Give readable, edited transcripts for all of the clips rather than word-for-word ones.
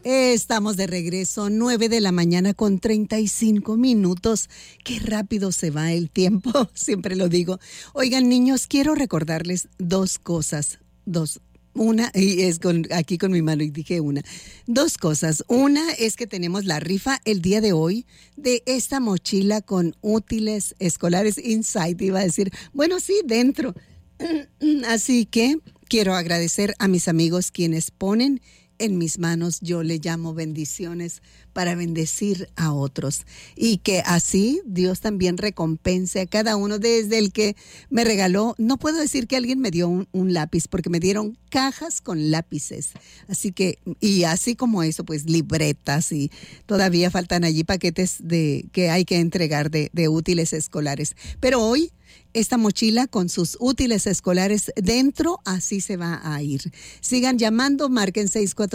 Estamos de regreso, 9 de la mañana con 35 minutos. Qué rápido se va el tiempo, siempre lo digo. Oigan, niños, quiero recordarles dos cosas. Una, y es aquí con mi mano y dije una. Dos cosas. Una es que tenemos la rifa el día de hoy de esta mochila con útiles escolares inside, iba a decir. Bueno, sí, dentro. Así que quiero agradecer a mis amigos quienes ponen en mis manos, yo le llamo bendiciones para bendecir a otros y que así Dios también recompense a cada uno, desde el que me regaló. No puedo decir que alguien me dio un lápiz, porque me dieron cajas con lápices, así que, y así como eso, pues libretas, y todavía faltan allí paquetes que hay que entregar de útiles escolares, pero hoy esta mochila con sus útiles escolares dentro, así se va a ir. Sigan llamando, marquen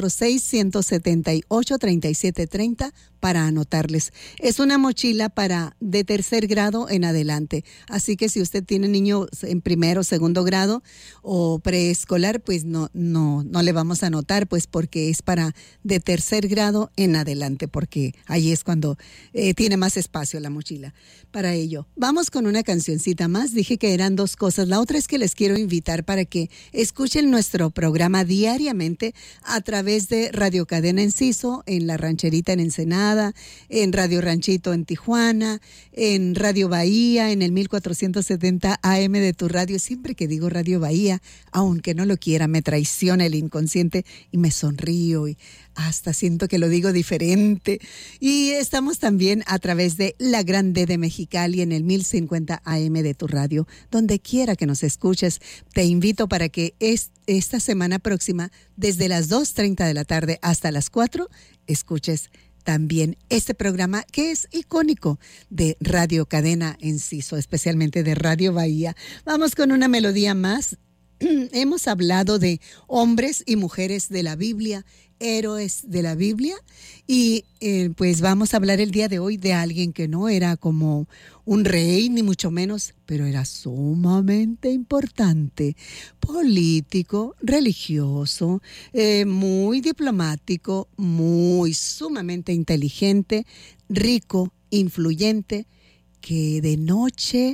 646-178-3730 para anotarles. Es una mochila de tercer grado en adelante, así que si usted tiene niños en primero o segundo grado o preescolar, pues no le vamos a anotar, pues porque es para de tercer grado en adelante, porque ahí es cuando tiene más espacio la mochila. Para ello, vamos con una cancioncita más. Dije que eran dos cosas. La otra es que les quiero invitar para que escuchen nuestro programa diariamente a través de Radio Cadena Enciso, en La Rancherita en Ensenada, en Radio Ranchito en Tijuana, en Radio Bahía, en el 1470 AM de tu radio. Siempre que digo Radio Bahía, aunque no lo quiera, me traiciona el inconsciente y me sonrío y hasta siento que lo digo diferente. Y estamos también a través de La Grande de Mexicali en el 1050 AM de tu radio. Donde quiera que nos escuches, te invito para que esta semana próxima, desde las 2:30 de la tarde hasta las 4, escuches también este programa que es icónico de Radio Cadena Enciso, especialmente de Radio Bahía. Vamos con una melodía más. Hemos hablado de hombres y mujeres de la Biblia, héroes de la Biblia, y pues vamos a hablar el día de hoy de alguien que no era como un rey, ni mucho menos, pero era sumamente importante, político, religioso, muy diplomático, muy sumamente inteligente, rico, influyente, que de noche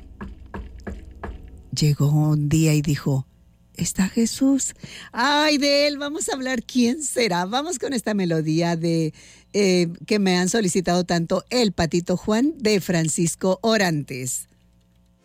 llegó un día y dijo: ¿está Jesús? Ay, de él vamos a hablar. ¿Quién será? Vamos con esta melodía que me han solicitado tanto, El Patito Juan, de Francisco Orantes.